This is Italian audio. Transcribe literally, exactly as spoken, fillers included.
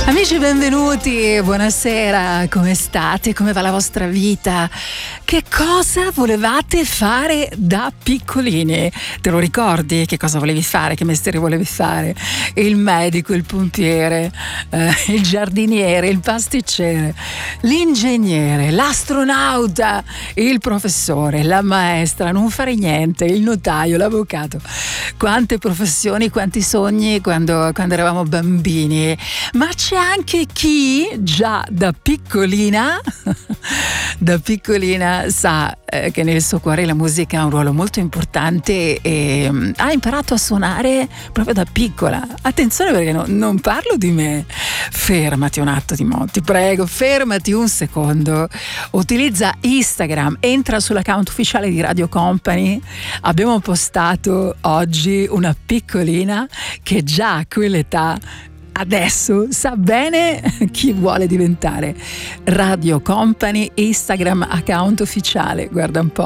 Amici, benvenuti, buonasera, come state? Come va la vostra vita? Che cosa volevate fare da piccolini? Te lo ricordi? Che cosa volevi fare? Che mestiere volevi fare? Il medico, il pompiere, eh, il giardiniere, il pasticcere, l'ingegnere, l'astronauta, il professore, la maestra, non fare niente, il notaio, l'avvocato. Quante professioni, quanti sogni quando, quando eravamo bambini. Ma c'è anche chi già da piccolina da piccolina sa eh, che nel suo cuore la musica ha un ruolo molto importante e um, ha imparato a suonare proprio da piccola. Attenzione, perché no, non parlo di me. Fermati un attimo, ti prego, fermati un secondo. Utilizza Instagram, entra sull'account ufficiale di Radio Company. Abbiamo postato oggi una piccolina che già a quell'età adesso sa bene chi vuole diventare. Radio Company, Instagram account ufficiale, guarda un po'.